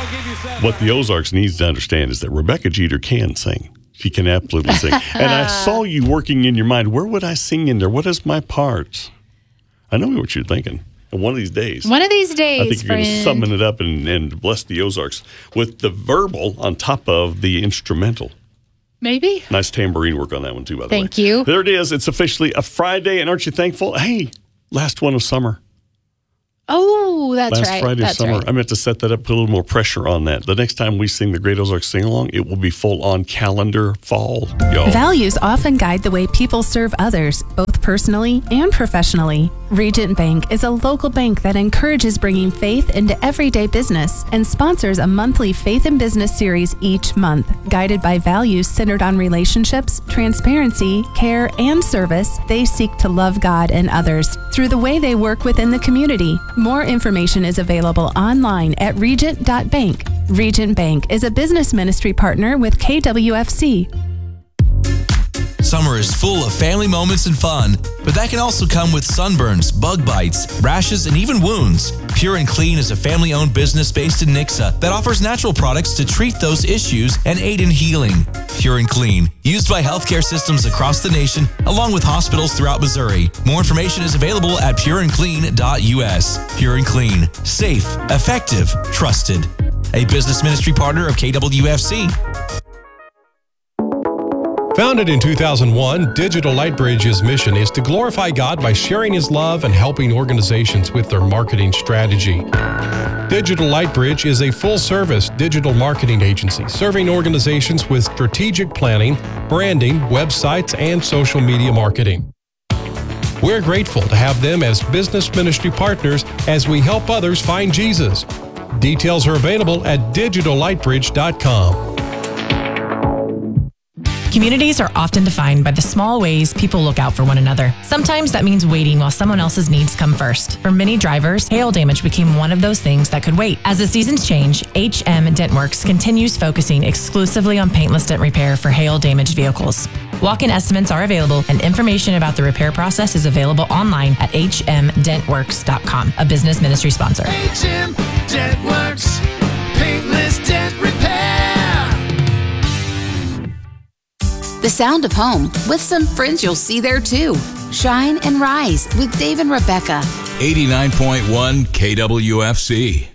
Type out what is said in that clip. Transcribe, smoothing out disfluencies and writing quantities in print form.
What the Ozarks needs to understand is that Rebecca Jeter can sing. She can absolutely sing. And I saw you working in your mind. Where would I sing in there? What is my part? I know what you're thinking. And one of these days, I think you're going to summon it up and bless the Ozarks with the verbal on top of the instrumental. Maybe. Nice tambourine work on that one, too, by the way. Thank you. There it is. It's officially a Friday, and aren't you thankful? Hey, last one of summer. Oh, that's right. Last Friday of summer. Right. I meant to set that up, put a little more pressure on that. The next time we sing the Great Ozarks Sing-Along, it will be full-on calendar fall, y'all. Values often guide the way people serve others, both personally and professionally. Regent Bank is a local bank that encourages bringing faith into everyday business and sponsors a monthly Faith in Business series each month. Guided by values centered on relationships, transparency, care, and service, they seek to love God and others through the way they work within the community. More information is available online at regent.bank. Regent Bank is a business ministry partner with KWFC. Summer is full of family moments and fun, but that can also come with sunburns, bug bites, rashes, and even wounds. Pure and Clean is a family-owned business based in Nixa that offers natural products to treat those issues and aid in healing. Pure and Clean, used by healthcare systems across the nation, along with hospitals throughout Missouri. More information is available at pureandclean.us. Pure and Clean, safe, effective, trusted. A business ministry partner of KWFC. Founded in 2001, Digital Lightbridge's mission is to glorify God by sharing His love and helping organizations with their marketing strategy. Digital Lightbridge is a full-service digital marketing agency serving organizations with strategic planning, branding, websites, and social media marketing. We're grateful to have them as business ministry partners as we help others find Jesus. Details are available at digitallightbridge.com. Communities are often defined by the small ways people look out for one another. Sometimes that means waiting while someone else's needs come first. For many drivers, hail damage became one of those things that could wait. As the seasons change, HM Dentworks continues focusing exclusively on paintless dent repair for hail damaged vehicles. Walk-in estimates are available, and information about the repair process is available online at hmdentworks.com, a business ministry sponsor. HM Dentworks, paintless dent repair. The sound of home with some friends you'll see there too. Shine and Rise with Dave and Rebecca. 89.1 KWFC.